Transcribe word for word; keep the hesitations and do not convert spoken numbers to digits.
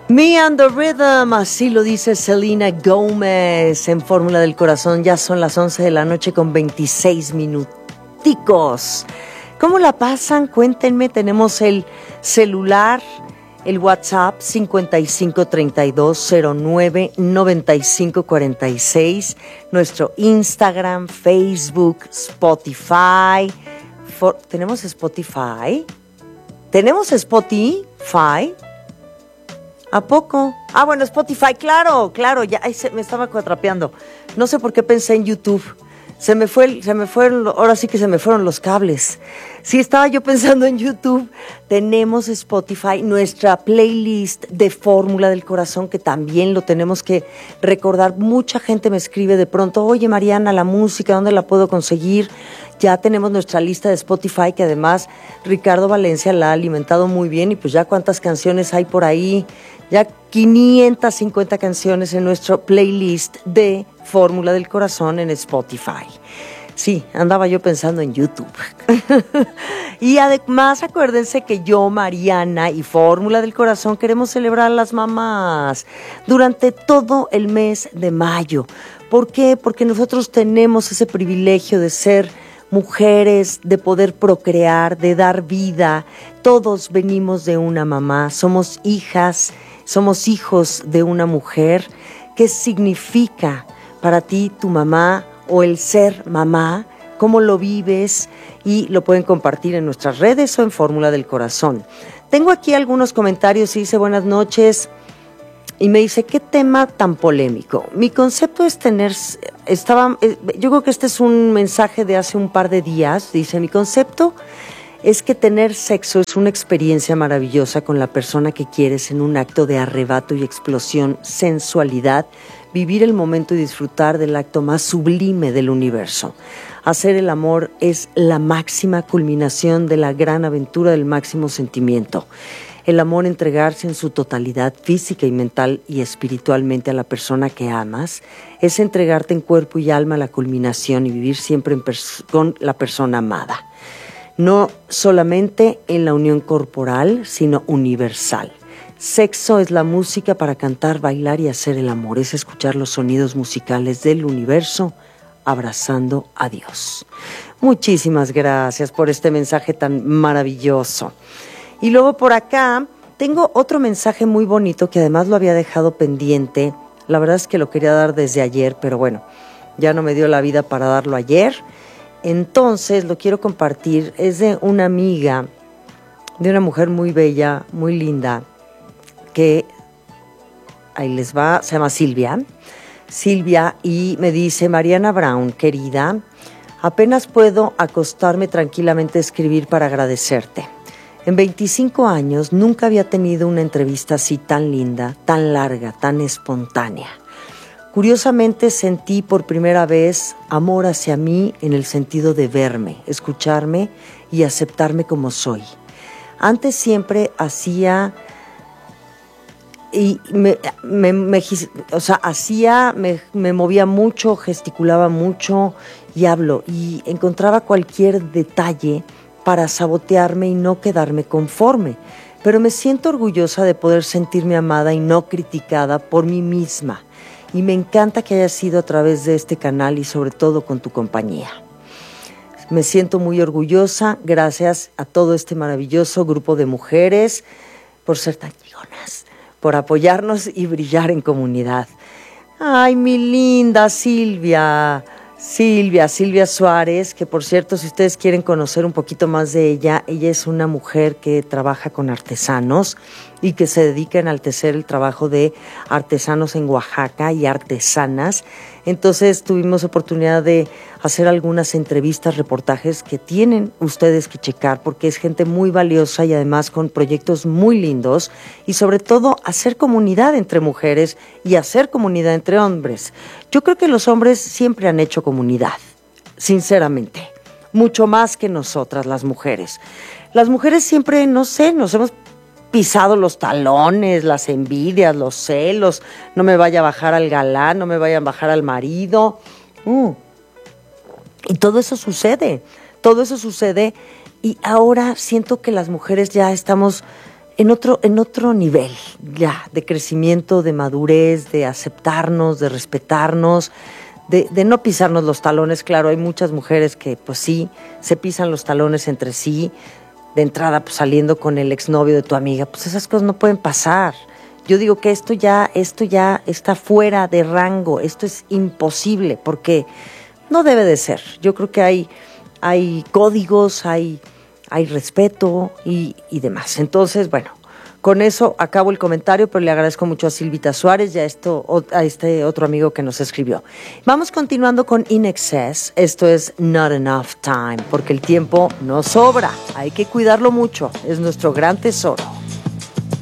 Me and the Rhythm, así lo dice Selena Gómez en Fórmula del Corazón. Ya son las once de la noche con veintiséis minuticos. ¿Cómo la pasan? Cuéntenme. Tenemos el celular, el WhatsApp cincuenta y cinco treinta y dos cero nueve noventa y cinco cuarenta y seis, nuestro Instagram, Facebook, Spotify. For, ¿Tenemos Spotify? ¿Tenemos Spotify? ¿A poco? Ah, bueno, Spotify, claro, claro, ya ay, se, me estaba cuatrapeando. No sé por qué pensé en YouTube. Se me fue, se me fueron, ahora sí que se me fueron los cables. Sí, estaba yo pensando en YouTube. Tenemos Spotify, nuestra playlist de Fórmula del Corazón, que también lo tenemos que recordar. Mucha gente me escribe de pronto, oye Mariana, la música, ¿dónde la puedo conseguir? Ya tenemos nuestra lista de Spotify, que además Ricardo Valencia la ha alimentado muy bien, y pues ya cuántas canciones hay por ahí, ya quinientas cincuenta canciones en nuestro playlist de Fórmula del Corazón en Spotify. Sí, andaba yo pensando en YouTube. Y además acuérdense que yo, Mariana y Fórmula del Corazón queremos celebrar a las mamás durante todo el mes de mayo. ¿Por qué? Porque nosotros tenemos ese privilegio de ser mujeres, de poder procrear, de dar vida. Todos venimos de una mamá, somos hijas, somos hijos de una mujer. ¿Qué significa para ti tu mamá o el ser mamá? ¿Cómo lo vives? Y lo pueden compartir en nuestras redes o en Fórmula del Corazón. Tengo aquí algunos comentarios y dice buenas noches. Y me dice, ¿qué tema tan polémico? Mi concepto es tener, estaba, yo creo que este es un mensaje de hace un par de días. Dice, mi concepto es que tener sexo es una experiencia maravillosa con la persona que quieres en un acto de arrebato y explosión, sensualidad, vivir el momento y disfrutar del acto más sublime del universo. Hacer el amor es la máxima culminación de la gran aventura del máximo sentimiento. El amor, entregarse en su totalidad física y mental y espiritualmente a la persona que amas, es entregarte en cuerpo y alma a la culminación y vivir siempre en pers- con la persona amada. No solamente en la unión corporal, sino universal. Sexo es la música para cantar, bailar y hacer el amor. Es escuchar los sonidos musicales del universo abrazando a Dios. Muchísimas gracias por este mensaje tan maravilloso. Y luego por acá tengo otro mensaje muy bonito que además lo había dejado pendiente. La verdad es que lo quería dar desde ayer, pero bueno, ya no me dio la vida para darlo ayer. Entonces lo quiero compartir. Es de una amiga, de una mujer muy bella, muy linda, que ahí les va, se llama Silvia. Silvia, y me dice, Mariana Brown, querida, apenas puedo acostarme tranquilamente a escribir para agradecerte. En veinticinco años nunca había tenido una entrevista así tan linda, tan larga, tan espontánea. Curiosamente sentí por primera vez amor hacia mí en el sentido de verme, escucharme y aceptarme como soy. Antes siempre hacía y me, me, me o sea, hacía, me, me movía mucho, gesticulaba mucho y hablo y encontraba cualquier detalle para sabotearme y no quedarme conforme, pero me siento orgullosa de poder sentirme amada y no criticada por mí misma, y me encanta que haya sido a través de este canal y sobre todo con tu compañía. Me siento muy orgullosa, gracias a todo este maravilloso grupo de mujeres por ser tan chigonas, por apoyarnos y brillar en comunidad. Ay, mi linda Silvia, Silvia, Silvia Suárez, que por cierto, si ustedes quieren conocer un poquito más de ella, ella es una mujer que trabaja con artesanos y que se dedica a enaltecer el trabajo de artesanos en Oaxaca y artesanas. Entonces tuvimos oportunidad de hacer algunas entrevistas, reportajes que tienen ustedes que checar porque es gente muy valiosa y además con proyectos muy lindos y sobre todo hacer comunidad entre mujeres y hacer comunidad entre hombres. Yo creo que los hombres siempre han hecho comunidad, sinceramente, mucho más que nosotras las mujeres. Las mujeres siempre, no sé, nos hemos pisado los talones, las envidias, los celos, no me vaya a bajar al galán, no me vaya a bajar al marido. Mm. Y todo eso sucede, todo eso sucede y ahora siento que las mujeres ya estamos en otro, en otro nivel ya de crecimiento, de madurez, de aceptarnos, de respetarnos, de, de no pisarnos los talones. Claro, hay muchas mujeres que pues sí, se pisan los talones entre sí, de entrada pues saliendo con el exnovio de tu amiga, pues esas cosas no pueden pasar. Yo digo que esto ya, esto ya está fuera de rango, esto es imposible, porque no debe de ser. Yo creo que hay, hay códigos, hay... hay respeto y, y demás. Entonces, bueno, con eso acabo el comentario, pero le agradezco mucho a Silvita Suárez y a, esto, a este otro amigo que nos escribió. Vamos continuando con In Excess. Esto es Not Enough Time, porque el tiempo no sobra. Hay que cuidarlo mucho. Es nuestro gran tesoro.